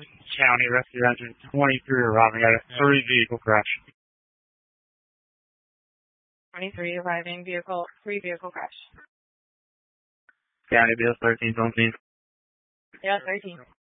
County Rescue Engine 23 arriving at a 3-vehicle crash. 23 arriving, 3-vehicle crash. County Bill 13 on scene. Yeah, 13.